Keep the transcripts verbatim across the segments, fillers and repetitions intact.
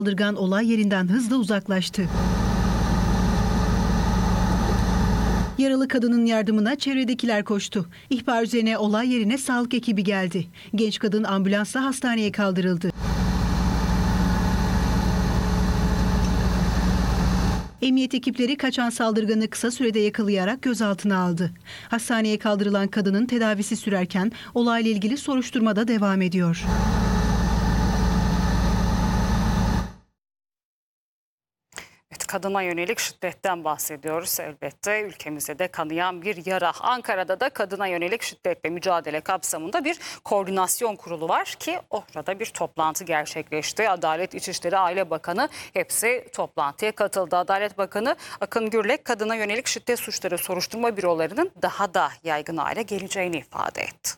Saldırgan olay yerinden hızla uzaklaştı. Yaralı kadının yardımına çevredekiler koştu. İhbar üzerine olay yerine sağlık ekibi geldi. Genç kadın ambulansla hastaneye kaldırıldı. Emniyet ekipleri kaçan saldırganı kısa sürede yakalayarak gözaltına aldı. Hastaneye kaldırılan kadının tedavisi sürerken olayla ilgili soruşturma da devam ediyor. Evet, kadına yönelik şiddetten bahsediyoruz. Elbette ülkemizde de kanayan bir yara. Ankara'da da kadına yönelik şiddetle mücadele kapsamında bir koordinasyon kurulu var ki orada bir toplantı gerçekleşti. Adalet, İçişleri, Aile Bakanı hepsi toplantıya katıldı. Adalet Bakanı Akın Gürlek kadına yönelik şiddet suçları soruşturma bürolarının daha da yaygın hale geleceğini ifade etti.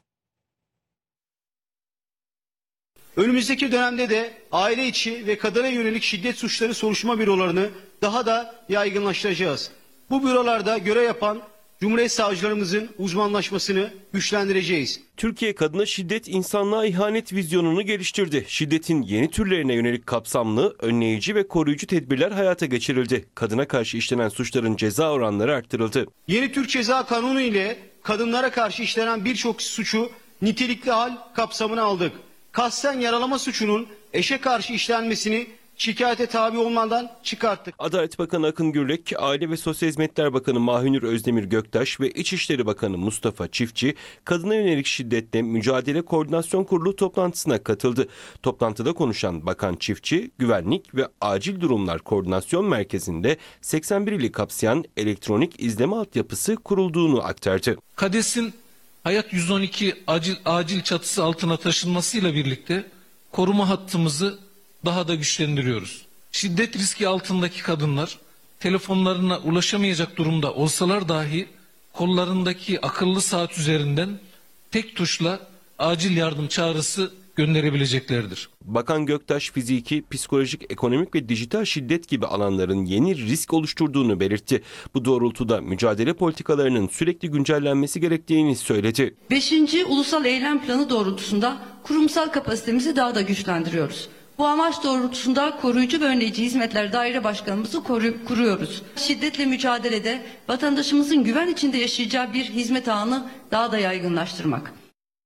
Önümüzdeki dönemde de aile içi ve kadına yönelik şiddet suçları soruşturma bürolarını daha da yaygınlaştıracağız. Bu bürolarda görev yapan Cumhuriyet savcılarımızın uzmanlaşmasını güçlendireceğiz. Türkiye kadına şiddet, insanlığa ihanet vizyonunu geliştirdi. Şiddetin yeni türlerine yönelik kapsamlı, önleyici ve koruyucu tedbirler hayata geçirildi. Kadına karşı işlenen suçların ceza oranları arttırıldı. Yeni Türk Ceza Kanunu ile kadınlara karşı işlenen birçok suçu nitelikli hal kapsamına aldık. Kasten yaralama suçunun eşe karşı işlenmesini şikayete tabi olmadan çıkarttık. Adalet Bakanı Akın Gürlek, Aile ve Sosyal Hizmetler Bakanı Mahünür Özdemir Göktaş ve İçişleri Bakanı Mustafa Çiftçi, kadına yönelik şiddetle mücadele koordinasyon kurulu toplantısına katıldı. Toplantıda konuşan Bakan Çiftçi, güvenlik ve acil durumlar koordinasyon merkezinde seksen bir ili kapsayan elektronik izleme altyapısı kurulduğunu aktardı. KADES'in Hayat yüz on iki acil, acil çatısı altına taşınmasıyla birlikte koruma hattımızı daha da güçlendiriyoruz. Şiddet riski altındaki kadınlar telefonlarına ulaşamayacak durumda olsalar dahi kollarındaki akıllı saat üzerinden tek tuşla acil yardım çağrısı gönderebileceklerdir. Bakan Göktaş, fiziki, psikolojik, ekonomik ve dijital şiddet gibi alanların yeni risk oluşturduğunu belirtti. Bu doğrultuda mücadele politikalarının sürekli güncellenmesi gerektiğini söyledi. Beşinci Ulusal Eylem Planı doğrultusunda kurumsal kapasitemizi daha da güçlendiriyoruz. Bu amaç doğrultusunda koruyucu ve önleyici hizmetler daire başkanımızı kuruyoruz. Şiddetle mücadelede vatandaşımızın güven içinde yaşayacağı bir hizmet ağını daha da yaygınlaştırmak.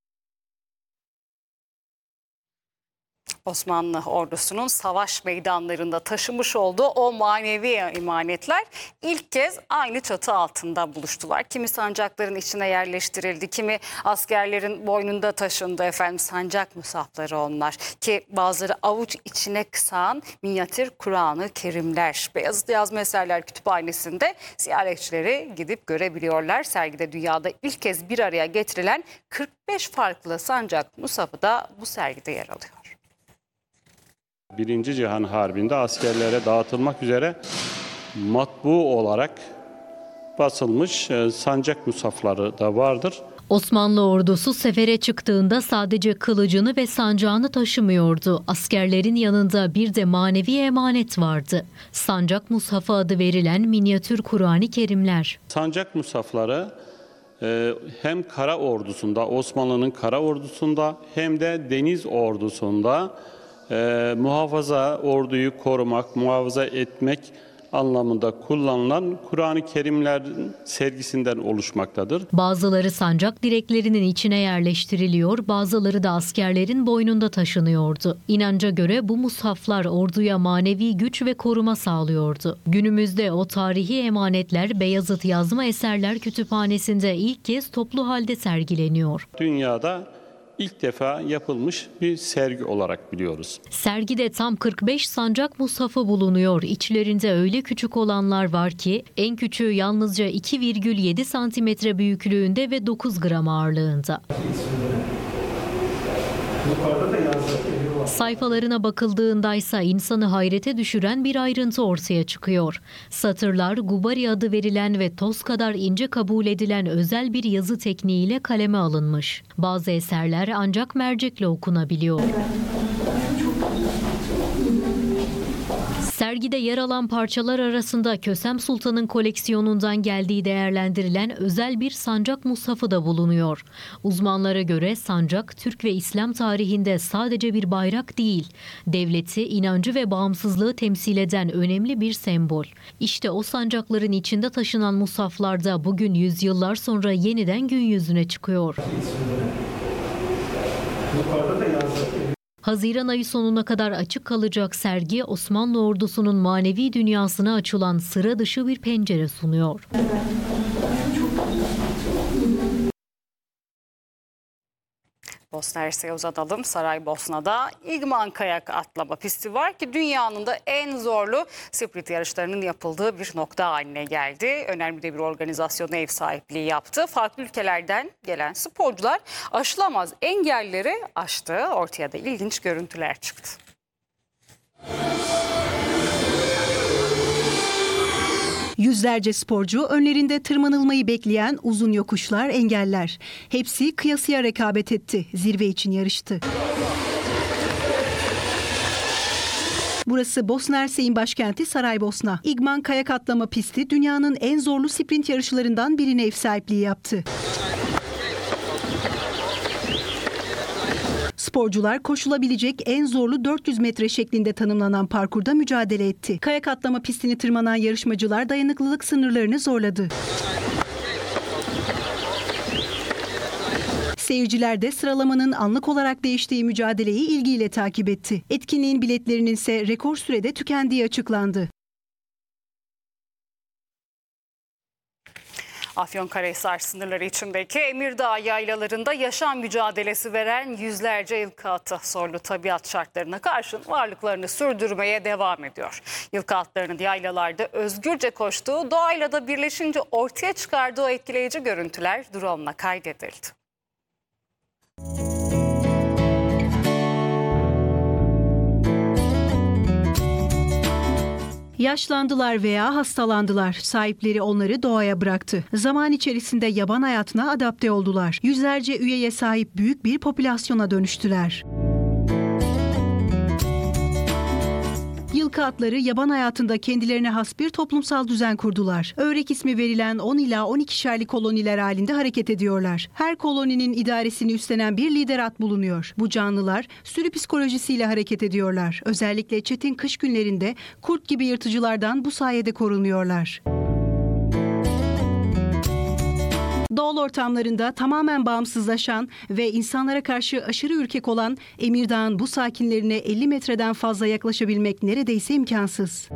Osmanlı ordusunun savaş meydanlarında taşımış olduğu o manevi emanetler ilk kez aynı çatı altında buluştular. Kimi sancakların içine yerleştirildi, kimi askerlerin boynunda taşındı efendim, sancak musafları onlar. Ki bazıları avuç içine kısan minyatür Kur'an-ı Kerimler. Beyazıt Yazma Eserler Kütüphanesi'nde ziyaretçileri gidip görebiliyorlar. Sergide dünyada ilk kez bir araya getirilen kırk beş farklı sancak musafı da bu sergide yer alıyor. Birinci Cihan Harbi'nde askerlere dağıtılmak üzere matbu olarak basılmış sancak musafları da vardır. Osmanlı ordusu sefere çıktığında sadece kılıcını ve sancağını taşımıyordu. Askerlerin yanında bir de manevi emanet vardı. Sancak mushafı adı verilen minyatür Kur'an-ı Kerimler. Sancak musafları hem kara ordusunda, Osmanlı'nın kara ordusunda hem de deniz ordusunda Ee, muhafaza, orduyu korumak, muhafaza etmek anlamında kullanılan Kur'an-ı Kerimlerin sergisinden oluşmaktadır. Bazıları sancak direklerinin içine yerleştiriliyor, bazıları da askerlerin boynunda taşınıyordu. İnanca göre bu mushaflar orduya manevi güç ve koruma sağlıyordu. Günümüzde o tarihi emanetler Beyazıt Yazma Eserler Kütüphanesi'nde ilk kez toplu halde sergileniyor. Dünyada İlk defa yapılmış bir sergi olarak biliyoruz. Sergide tam kırk beş sancak mushafı bulunuyor. İçlerinde öyle küçük olanlar var ki en küçüğü yalnızca iki virgül yedi santimetre büyüklüğünde ve dokuz gram ağırlığında. Sayfalarına bakıldığında ise insanı hayrete düşüren bir ayrıntı ortaya çıkıyor. Satırlar gubari adı verilen ve toz kadar ince kabul edilen özel bir yazı tekniğiyle kaleme alınmış. Bazı eserler ancak mercekle okunabiliyor. Sergide yer alan parçalar arasında Kösem Sultan'ın koleksiyonundan geldiği değerlendirilen özel bir sancak mushafı da bulunuyor. Uzmanlara göre sancak, Türk ve İslam tarihinde sadece bir bayrak değil, devleti, inancı ve bağımsızlığı temsil eden önemli bir sembol. İşte o sancakların içinde taşınan mushaflar da bugün yüzyıllar sonra yeniden gün yüzüne çıkıyor. Haziran ayı sonuna kadar açık kalacak sergi, Osmanlı ordusunun manevi dünyasına açılan sıra dışı bir pencere sunuyor. Bosna Hersek'e uzanalım. Saraybosna'da İgman kayak atlama pisti var ki dünyanın da en zorlu sprint yarışlarının yapıldığı bir nokta haline geldi. Önemli de bir organizasyona ev sahipliği yaptı. Farklı ülkelerden gelen sporcular aşılamaz engelleri aştı. Ortaya da ilginç görüntüler çıktı. Yüzlerce sporcu önlerinde tırmanılmayı bekleyen uzun yokuşlar, engeller. Hepsi kıyasıya rekabet etti. Zirve için yarıştı. Burası Bosna Hersek'in başkenti Saraybosna. İgman kayak atlama pisti dünyanın en zorlu sprint yarışlarından birine ev sahipliği yaptı. Sporcular koşulabilecek en zorlu dört yüz metre şeklinde tanımlanan parkurda mücadele etti. Kayak atlama pistini tırmanan yarışmacılar dayanıklılık sınırlarını zorladı. Seyirciler de sıralamanın anlık olarak değiştiği mücadeleyi ilgiyle takip etti. Etkinliğin biletlerinin ise rekor sürede tükendiği açıklandı. Afyonkarahisar sınırları içindeki Emirdağ yaylalarında yaşam mücadelesi veren yüzlerce yılkı atı zorlu tabiat şartlarına karşın varlıklarını sürdürmeye devam ediyor. Yılkı atlarının yaylalarda özgürce koştuğu, doğayla da birleşince ortaya çıkardığı o etkileyici görüntüler drone'la kaydedildi. Yaşlandılar veya hastalandılar. Sahipleri onları doğaya bıraktı. Zaman içerisinde yaban hayatına adapte oldular. Yüzlerce üyeye sahip büyük bir popülasyona dönüştüler. Yılkı atları yaban hayatında kendilerine has bir toplumsal düzen kurdular. Öğrek ismi verilen on ila on ikişerli koloniler halinde hareket ediyorlar. Her koloninin idaresini üstlenen bir lider at bulunuyor. Bu canlılar sürü psikolojisiyle hareket ediyorlar. Özellikle çetin kış günlerinde kurt gibi yırtıcılardan bu sayede korunuyorlar. Doğal ortamlarında tamamen bağımsızlaşan ve insanlara karşı aşırı ürkek olan Emirdağ'ın bu sakinlerine elli metreden fazla yaklaşabilmek neredeyse imkansız.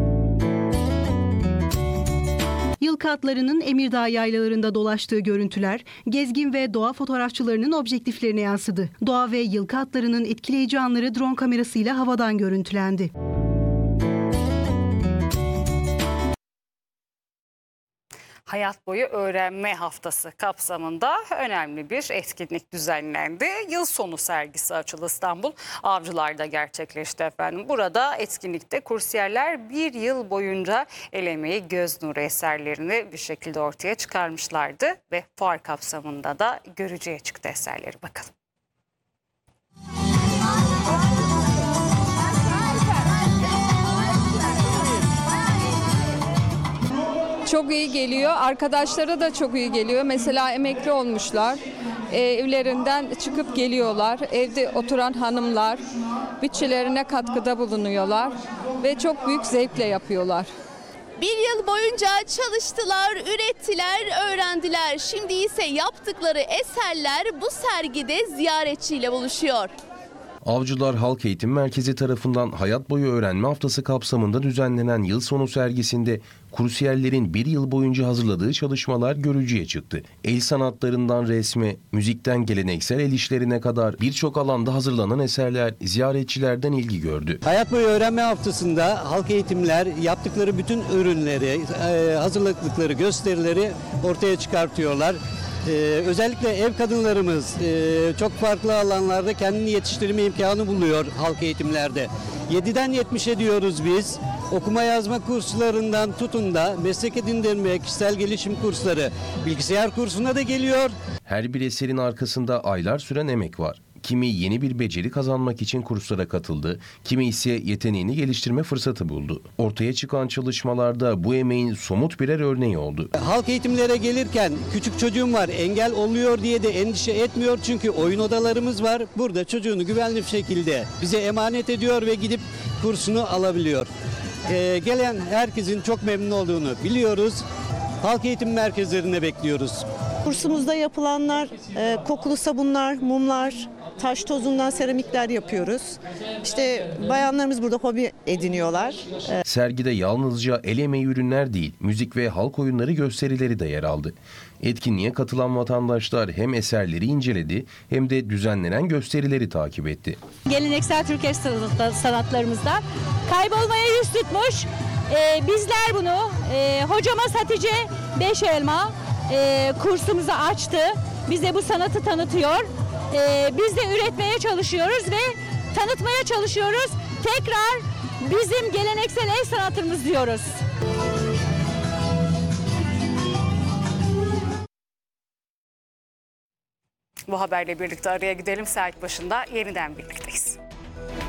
Yılkı atlarının Emirdağ yaylalarında dolaştığı görüntüler gezgin ve doğa fotoğrafçılarının objektiflerine yansıdı. Doğa ve yılkı atlarının etkileyici anları drone kamerasıyla havadan görüntülendi. Hayat boyu öğrenme haftası kapsamında önemli bir etkinlik düzenlendi. Yıl sonu sergisi açıldı, İstanbul Avcılar'da gerçekleşti efendim. Burada etkinlikte kursiyerler bir yıl boyunca el emeği, göz nuru eserlerini bir şekilde ortaya çıkarmışlardı ve fuar kapsamında da görücüye çıktı eserleri. Bakalım. Çok iyi geliyor. Arkadaşlara da çok iyi geliyor. Mesela emekli olmuşlar. E, evlerinden çıkıp geliyorlar. Evde oturan hanımlar bütçelerine katkıda bulunuyorlar ve çok büyük zevkle yapıyorlar. Bir yıl boyunca çalıştılar, ürettiler, öğrendiler. Şimdi ise yaptıkları eserler bu sergide ziyaretçiyle buluşuyor. Avcılar Halk Eğitim Merkezi tarafından Hayat Boyu Öğrenme Haftası kapsamında düzenlenen yıl sonu sergisinde kursiyerlerin bir yıl boyunca hazırladığı çalışmalar görücüye çıktı. El sanatlarından resme, müzikten geleneksel el işlerine kadar birçok alanda hazırlanan eserler ziyaretçilerden ilgi gördü. Hayat Boyu Öğrenme Haftası'nda halk eğitimler yaptıkları bütün ürünleri, hazırladıkları gösterileri ortaya çıkartıyorlar. Ee, özellikle ev kadınlarımız e, çok farklı alanlarda kendini yetiştirme imkanı buluyor halk eğitimlerde. yediden yetmişe diyoruz biz. Okuma yazma kurslarından tutun da meslek edindirme, kişisel gelişim kursları, bilgisayar kursuna da geliyor. Her bir eserin arkasında aylar süren emek var. Kimi yeni bir beceri kazanmak için kurslara katıldı, kimi ise yeteneğini geliştirme fırsatı buldu. Ortaya çıkan çalışmalarda bu emeğin somut birer örneği oldu. Halk eğitimlere gelirken küçük çocuğum var, engel oluyor diye de endişe etmiyor çünkü oyun odalarımız var. Burada çocuğunu güvenli bir şekilde bize emanet ediyor ve gidip kursunu alabiliyor. Ee, gelen herkesin çok memnun olduğunu biliyoruz. Halk eğitim merkezlerine bekliyoruz. Kursumuzda yapılanlar e, kokulu sabunlar, mumlar, taş tozundan seramikler yapıyoruz. İşte bayanlarımız burada hobi ediniyorlar. E, Sergide yalnızca el emeği ürünler değil, müzik ve halk oyunları gösterileri de yer aldı. Etkinliğe katılan vatandaşlar hem eserleri inceledi hem de düzenlenen gösterileri takip etti. Geleneksel Türk el sanatlarımızdan kaybolmaya yüz tutmuş. Ee, bizler bunu e, hocamız Hatice Beşelma e, kursumuzu açtı. Bize bu sanatı tanıtıyor. E, biz de üretmeye çalışıyoruz ve tanıtmaya çalışıyoruz. Tekrar bizim geleneksel el sanatımız diyoruz. Bu haberle birlikte araya gidelim. Saat başında yeniden birlikteyiz.